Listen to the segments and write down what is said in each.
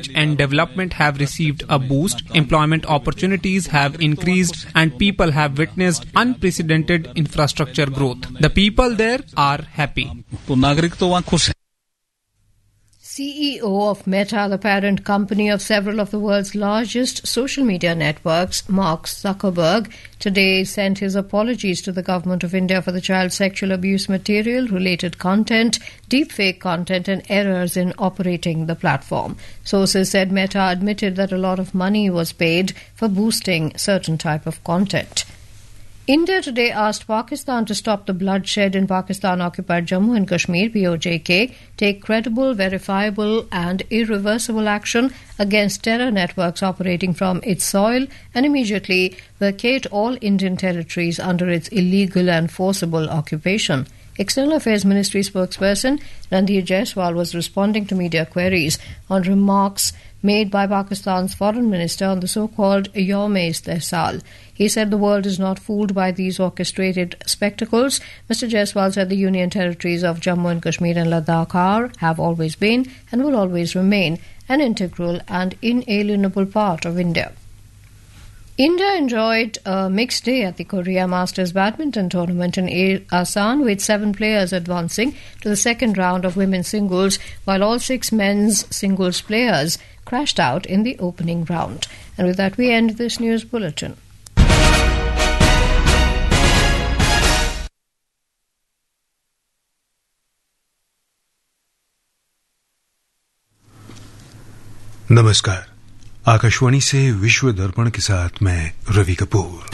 and development have received a boost, employment opportunities have increased, and people have witnessed unprecedented infrastructure growth. The people there are happy. तो नागरिक तो वहाँ खुश हैं. CEO of Meta, the parent company of several of the world's largest social media networks, Mark Zuckerberg, today sent his apologies to the government of India for the child sexual abuse material, related content, deepfake content and errors in operating the platform. Sources said Meta admitted that a lot of money was paid for boosting certain type of content. India today asked Pakistan to stop the bloodshed in Pakistan-occupied Jammu and Kashmir, POJK, take credible, verifiable and irreversible action against terror networks operating from its soil and immediately vacate all Indian territories under its illegal and forcible occupation. External Affairs Ministry spokesperson Randhir Jaiswal was responding to media queries on remarks made by Pakistan's foreign minister on the so-called Yawm-e-Istihsal. He said the world is not fooled by these orchestrated spectacles. Mr. Jaiswal said the Union territories of Jammu and Kashmir and Ladakh are, have always been and will always remain an integral and inalienable part of India. India enjoyed a mixed day at the Korea Masters Badminton Tournament in Asan, with 7 players advancing to the second round of women's singles, while all 6 men's singles players crashed out in the opening round. And with that, we end this news bulletin. नमस्कार. आकाशवाणी से विश्व दर्पण के साथ मैं रवि कपूर.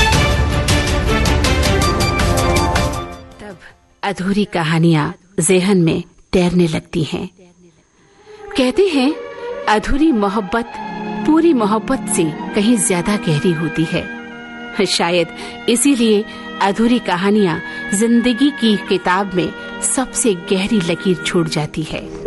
तब अधूरी कहानियां ज़हन में तैरने लगती हैं. कहते हैं अधूरी मोहब्बत पूरी मोहब्बत से कहीं ज्यादा गहरी होती है. शायद इसीलिए अधूरी कहानियां जिंदगी की किताब में सबसे गहरी लकीर छोड़ जाती है.